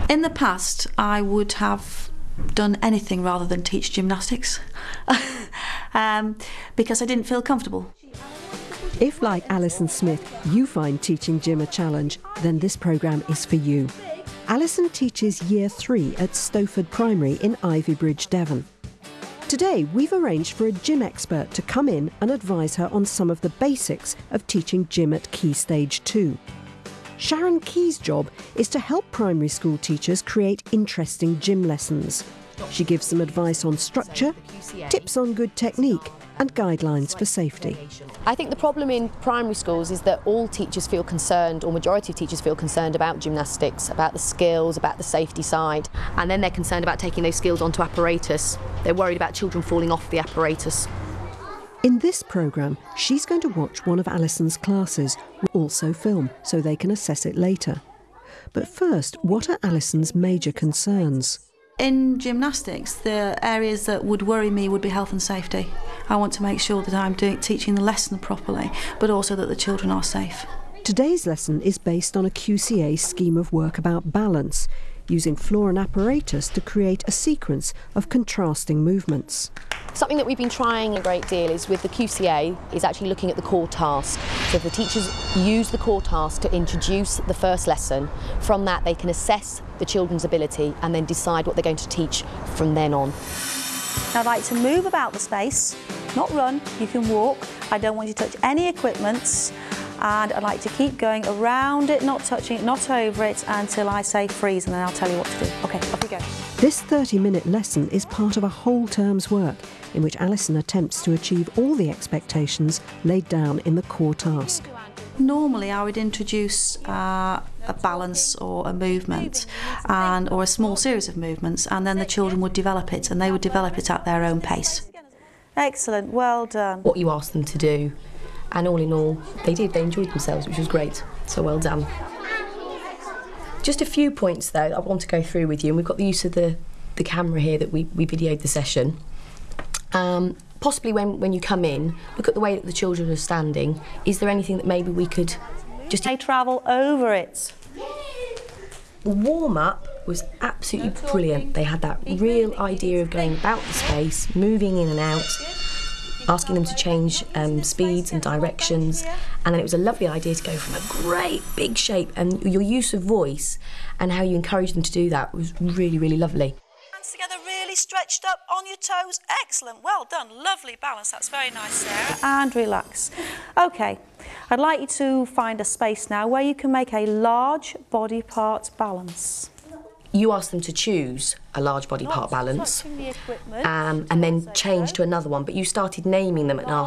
In the past, I would have done anything rather than teach gymnastics because I didn't feel comfortable. If, like Alison Smith, you find teaching gym a challenge, then this programme is for you. Alison teaches Year 3 at Stowford Primary in Ivybridge, Devon. Today, we've arranged for a gym expert to come in and advise her on some of the basics of teaching gym at Key Stage 2. Sharon Key's job is to help primary school teachers create interesting gym lessons. She gives them advice on structure, tips on good technique, and guidelines for safety. I think the problem in primary schools is that all teachers feel concerned, or majority of teachers feel concerned about gymnastics, about the skills, about the safety side, and then they're concerned about taking those skills onto apparatus. They're worried about children falling off the apparatus. In this programme, she's going to watch one of Alison's classes, also film, so they can assess it later. But first, what are Alison's major concerns? In gymnastics, the areas that would worry me would be health and safety. I want to make sure that I'm teaching the lesson properly, but also that the children are safe. Today's lesson is based on a QCA scheme of work about balance, using floor and apparatus to create a sequence of contrasting movements. Something that we've been trying a great deal is with the QCA is actually looking at the core task. So if the teachers use the core task to introduce the first lesson, from that they can assess the children's ability and then decide what they're going to teach from then on. I'd like to move about the space, not run, you can walk. I don't want you to touch any equipments, and I'd like to keep going around it, not touching it, not over it, until I say freeze, and then I'll tell you what to do. Okay, off you go. This 30-minute lesson is part of a whole term's work in which Alison attempts to achieve all the expectations laid down in the core task. Normally I would introduce a balance or a movement or a small series of movements, and then the children would develop it, and they would develop it at their own pace. Excellent, well done. What you asked them to do, and all in all, they did. They enjoyed themselves, which was great. So well done. Just a few points though I want to go through with you, and we've got the use of the camera here that we videoed the session. Possibly when you come in, look at the way that the children are standing. Is there anything that maybe we could just... They travel over it. The warm-up was absolutely brilliant. They had that real idea of going about the space, moving in and out, asking them to change speeds and directions, and then it was a lovely idea to go from a great big shape, and your use of voice and how you encouraged them to do that was really, really lovely. Hands together, really stretched up on your toes. Excellent, well done, lovely balance. That's very nice, Sarah. And relax. Okay, I'd like you to find a space now where you can make a large body part balance. You asked them to choose a large body part balance and then change to another one, but you started naming them and